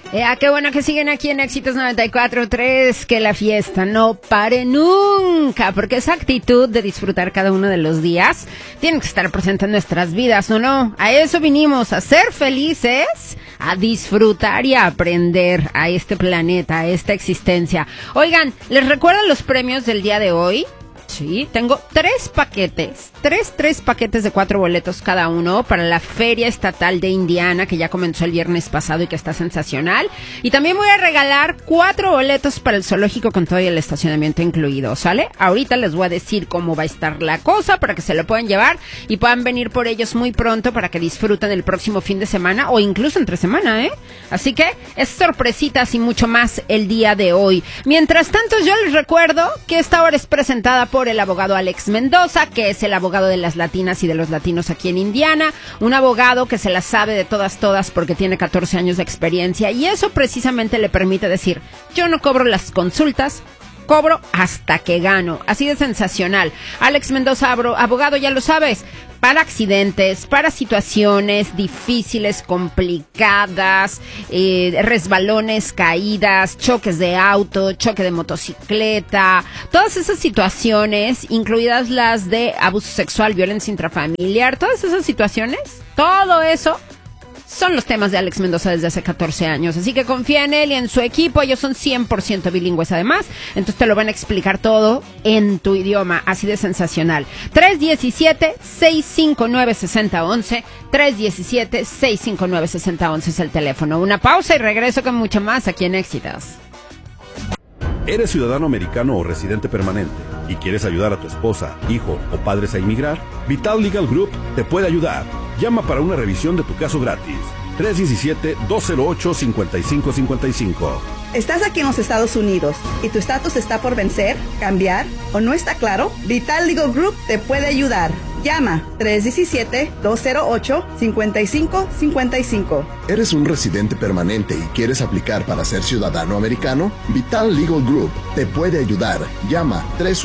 Qué bueno que siguen aquí en Éxitos 94.3, que la fiesta no pare nunca, porque esa actitud de disfrutar cada uno de los días tiene que estar presente en nuestras vidas, ¿o no? A eso vinimos, a ser felices, a disfrutar y a aprender a este planeta, a esta existencia. Oigan, ¿les recuerdo los premios del día de hoy? Sí, tengo tres paquetes de 4 boletos cada uno para la Feria Estatal de Indiana, que ya comenzó el viernes pasado y que está sensacional. Y también voy a regalar 4 boletos para el zoológico con todo y el estacionamiento incluido, ¿sale? Ahorita les voy a decir cómo va a estar la cosa para que se lo puedan llevar y puedan venir por ellos muy pronto para que disfruten el próximo fin de semana o incluso entre semana, ¿eh? Así que es sorpresitas y mucho más el día de hoy. Mientras tanto, yo les recuerdo que esta hora es presentada por el abogado Alex Mendoza, que es el abogado de las latinas y de los latinos aquí en Indiana, un abogado que se la sabe de todas porque tiene 14 años de experiencia, y eso precisamente le permite decir: yo no cobro las consultas, cobro hasta que gano. Así de sensacional. Alex Mendoza, abogado, ya lo sabes, para accidentes, para situaciones difíciles, complicadas, resbalones, caídas, choques de auto, choque de motocicleta, todas esas situaciones, incluidas las de abuso sexual, violencia intrafamiliar, todas esas situaciones, todo eso son los temas de Alex Mendoza desde hace 14 años. Así que confía en él y en su equipo. Ellos son 100% bilingües además. Entonces te lo van a explicar todo en tu idioma. Así de sensacional. 317-659-6011. 317-659-6011 es el teléfono. Una pausa y regreso con mucho más aquí en Éxitos. ¿Eres ciudadano americano o residente permanente y quieres ayudar a tu esposa, hijo o padres a inmigrar? Vital Legal Group te puede ayudar. Llama para una revisión de tu caso gratis. 317-208-5555. ¿Estás aquí en los Estados Unidos y tu estatus está por vencer, cambiar o no está claro? Vital Legal Group te puede ayudar. Llama 317-208-5555. ¿Eres un residente permanente y quieres aplicar para ser ciudadano americano? Vital Legal Group te puede ayudar. Llama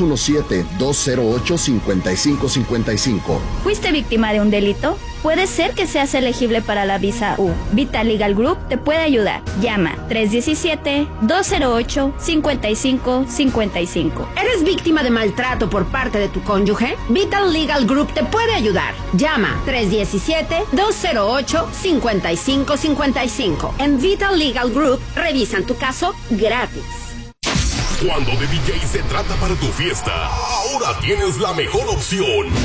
317-208-5555. ¿Fuiste víctima de un delito? Puede ser que seas elegible para la visa U. Vital Legal Group te puede ayudar. Llama 317-208-5555. ¿Eres víctima de maltrato por parte de tu cónyuge? Vital Legal Group te puede ayudar. Llama 317-208-5555. En Vital Legal Group revisan tu caso gratis. Cuando de DJ se trata para tu fiesta, ahora tienes la mejor opción.